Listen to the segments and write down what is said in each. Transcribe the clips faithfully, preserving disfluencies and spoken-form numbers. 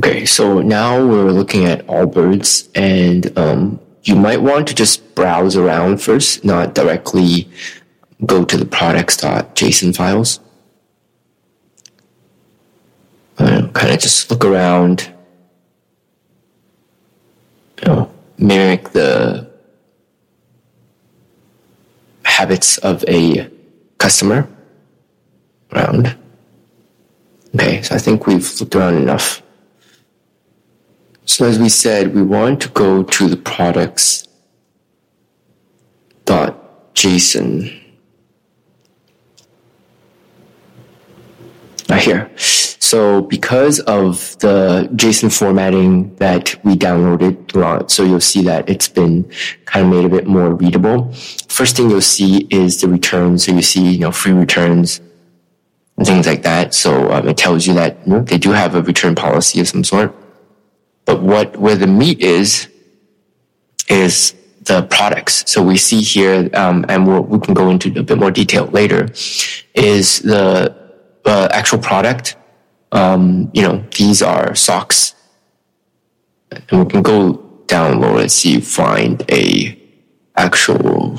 Okay, so now we're looking at Allbirds, and um, you might want to just browse around first, not directly go to the products.json files. Uh, kind of just look around, you know, mimic the habits of a customer around. Okay, so I think we've looked around enough. So as we said, we want to go to the products.json. Right here. So because of the JSON formatting that we downloaded, so you'll see that it's been kind of made a bit more readable. First thing you'll see is the returns. So you see, you know, free returns and things like that. So um, it tells you that, you know, they do have a return policy of some sort. But what where the meat is, is the products. So we see here, um, and we'll, we can go into a bit more detail later, is the uh, actual product. Um, you know, these are socks. And we can go down low and see, find a actual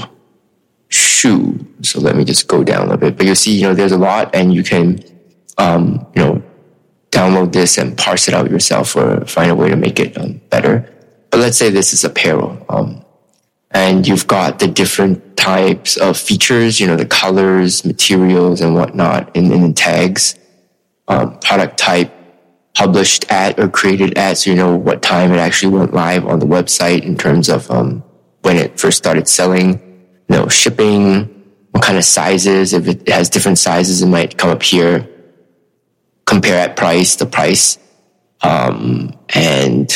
shoe. So let me just go down a bit. But you'll see, you know, there's a lot, and you can, um, you know, download this and parse it out yourself or find a way to make it um, better. But let's say this is apparel. Um, and you've got the different types of features, you know, the colors, materials, and whatnot in, in the tags. Um, product type, published at or created at, so you know what time it actually went live on the website in terms of um, when it first started selling. You know, shipping, what kind of sizes. If it has different sizes, it might come up here. Compare at price, the price. Um, and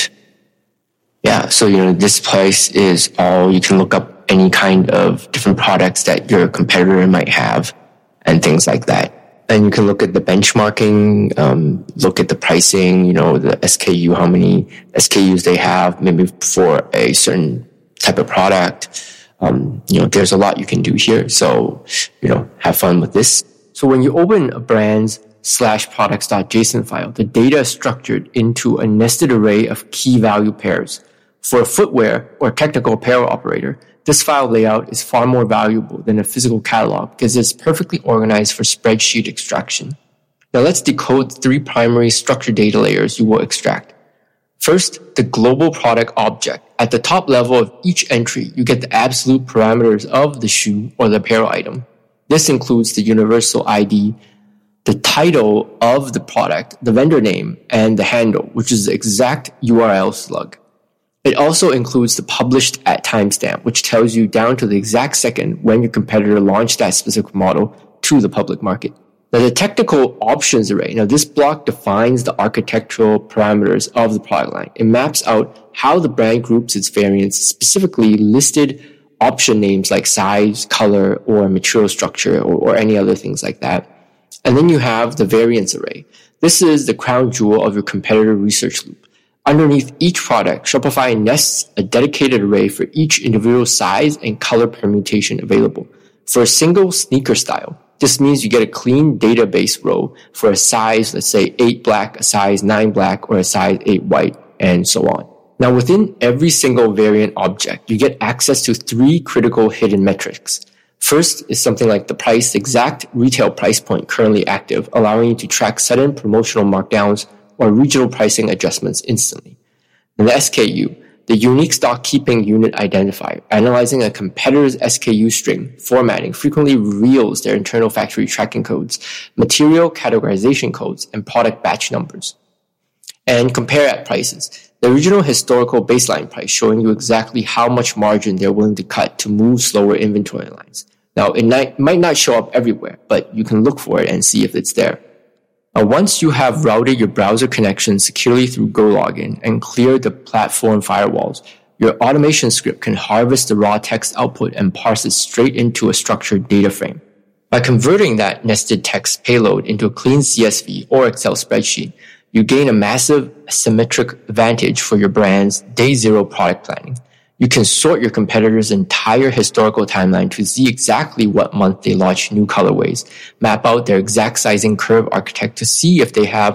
yeah, so, you know, this place is all, you can look up any kind of different products that your competitor might have and things like that. And you can look at the benchmarking, um, look at the pricing, you know, the S K U, how many S K Us they have, maybe for a certain type of product. Um, you know, there's a lot you can do here. So, you know, have fun with this. So when you open a brand's slash products.json file, the data is structured into a nested array of key value pairs. For a footwear or technical apparel operator, this file layout is far more valuable than a physical catalog because it's perfectly organized for spreadsheet extraction. Now let's decode the three primary structured data layers you will extract. First, the global product object. At the top level of each entry, you get the absolute parameters of the shoe or the apparel item. This includes the universal I D, the title of the product, the vendor name, and the handle, which is the exact U R L slug. It also includes the published at timestamp, which tells you down to the exact second when your competitor launched that specific model to the public market. Now, the technical options array. Now, this block defines the architectural parameters of the product line. It maps out how the brand groups its variants, specifically listed option names like size, color, or material structure, or, or any other things like that. And then you have the variance array. This is the crown jewel of your competitor research loop. Underneath each product, Shopify nests a dedicated array for each individual size and color permutation available. For a single sneaker style, this means you get a clean database row for a size, let's say eight black, a size nine black, or a size eight white, and so on. Now, within every single variant object, you get access to three critical hidden metrics. First is something like the price, exact retail price point currently active, allowing you to track sudden promotional markdowns or regional pricing adjustments instantly. And the S K U, the unique stock keeping unit identifier, analyzing a competitor's S K U string, formatting frequently reveals their internal factory tracking codes, material categorization codes, and product batch numbers. And compare at prices, the original historical baseline price showing you exactly how much margin they're willing to cut to move slower inventory lines. Now, it might not show up everywhere, but you can look for it and see if it's there. Now, once you have routed your browser connection securely through GoLogin and cleared the platform firewalls, your automation script can harvest the raw text output and parse it straight into a structured data frame. By converting that nested text payload into a clean C S V or Excel spreadsheet, you gain a massive symmetric advantage for your brand's day zero product planning. You can sort your competitors' entire historical timeline to see exactly what month they launched new colorways, map out their exact sizing curve architect to see if they have